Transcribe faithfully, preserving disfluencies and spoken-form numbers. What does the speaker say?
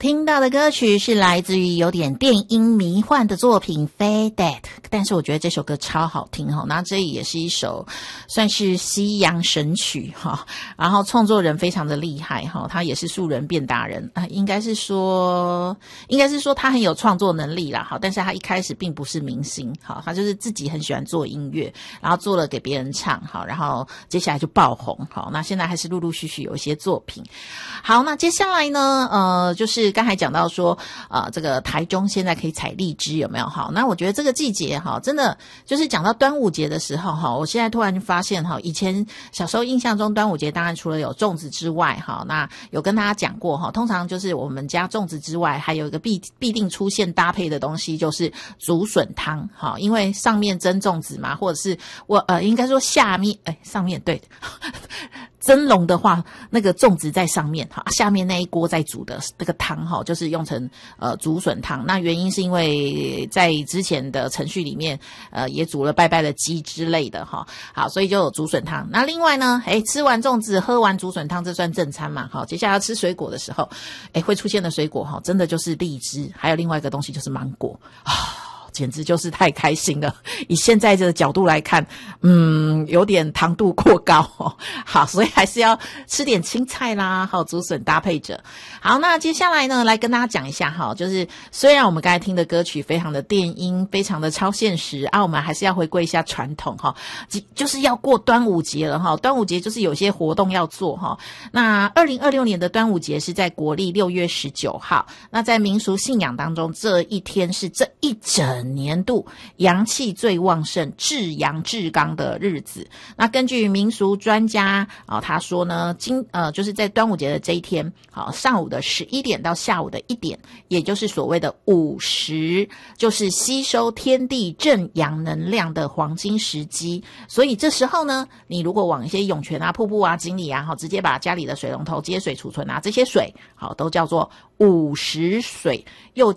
听到的歌曲是来自于有点电音迷幻的作品 Faded， 但是我觉得这首歌超好听哈，那这也是一首算是西洋神曲哈，然后创作人非常的厉害哈，他也是素人变达人啊，应该是说应该是说他很有创作能力啦哈，但是他一开始并不是明星哈，他就是自己很喜欢做音乐，然后做了给别人唱哈，然后接下来就爆红哈，那现在还是陆陆续续有一些作品。好，那接下来呢呃就是刚才讲到说呃这个台中现在可以采荔枝有没有？好，那我觉得这个季节哈真的就是讲到端午节的时候哈，我现在突然发现哈，以前小时候印象中端午节当然除了有粽子之外哈，那有跟大家讲过哈，通常就是我们家粽子之外还有一个必必定出现搭配的东西就是竹笋汤哈，因为上面蒸粽子嘛，或者是我呃应该说下面哎上面对蒸笼的话，那个粽子在上面哈，下面那一锅在煮的那个汤哈，就是用成呃竹笋汤。那原因是因为在之前的程序里面，呃也煮了拜拜的鸡之类的哈，好，所以就有竹笋汤。那另外呢，哎吃完粽子喝完竹笋汤，这算正餐嘛？好，接下来要吃水果的时候，哎会出现的水果哈，真的就是荔枝，还有另外一个东西就是芒果啊。简直就是太开心了，以现在这个角度来看，嗯有点糖度过高哦。好，所以还是要吃点青菜啦，还有竹笋搭配着。好，那接下来呢来跟大家讲一下哈，就是虽然我们刚才听的歌曲非常的电音，非常的超现实啊，我们还是要回归一下传统哈，就是要过端午节了哈，端午节就是有些活动要做哈。那二零二六年的端午节是在国历六月十九号，那在民俗信仰当中，这一天是这一整年度阳气最旺盛、至阳至刚的日子。那根据民俗专家啊、哦，他说呢，今呃就是在端午节的这一天，好、哦、上午的十一点到下午的一点，也就是所谓的午时，就是吸收天地正阳能量的黄金时机。所以这时候呢，你如果往一些涌泉啊、瀑布啊、井里啊，好、哦、直接把家里的水龙头接水储存啊，这些水好、哦、都叫做午时水，又